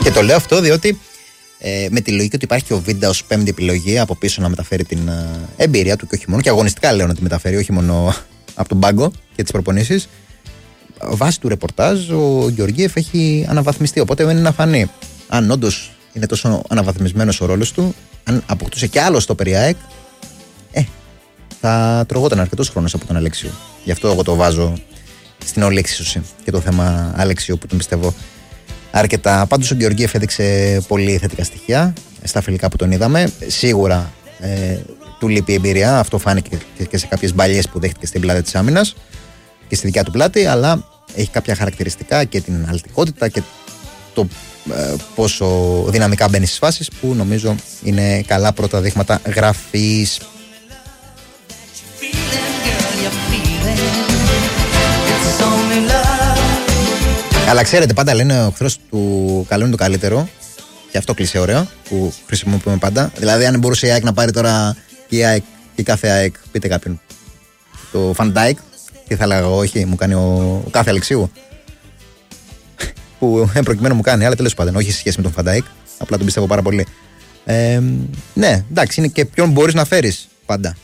Και το λέω αυτό διότι με τη λογική ότι υπάρχει και ο Βίντα ως πέμπτη επιλογή από πίσω να μεταφέρει την εμπειρία του και όχι μόνο, και αγωνιστικά λέω να τη μεταφέρει, όχι μόνο από τον πάγκο και τις προπονήσεις. Βάσει του ρεπορτάζ, ο Γεωργίεφ έχει αναβαθμιστεί. Οπότε μένει να φανεί αν όντως είναι τόσο αναβαθμισμένος ο ρόλος του, αν αποκτούσε και άλλο στο Περιάεκ, θα τρογόταν αρκετός χρόνος από τον Αλέξιο. Γι' αυτό εγώ το βάζω στην όλη εξίσωση και το θέμα Αλέξιο που τον πιστεύω αρκετά. Πάντως ο Γεωργίεφ έδειξε πολύ θετικά στοιχεία στα φιλικά που τον είδαμε. Σίγουρα του λείπει η εμπειρία. Αυτό φάνηκε και σε κάποιες μπαλιές που δέχτηκε στην πλάτη της άμυνας και στη δικιά του πλάτη. Αλλά έχει κάποια χαρακτηριστικά και την αλτικότητα και το πόσο δυναμικά μπαίνει στις φάσεις που νομίζω είναι καλά πρώτα δείγματα γραφής. Αλλά ξέρετε, πάντα λένε ο εχθρός του καλού είναι το καλύτερο. Και αυτό κλεισέ ωραίο που χρησιμοποιούμε πάντα. Δηλαδή, αν μπορούσε η ΑΕΚ να πάρει τώρα και η ΑΕΚ και κάθε ΑΕΚ, πείτε κάποιον, το Φαντάικ, τι θα έλεγα εγώ, όχι, μου κάνει ο κάθε Αλεξίου. Που προκειμένου μου κάνει, αλλά τέλος πάντων, όχι σε σχέση με τον Φαντάικ. Απλά τον πιστεύω πάρα πολύ. Ναι, εντάξει, είναι και ποιον μπορείς να φέρεις πάντα.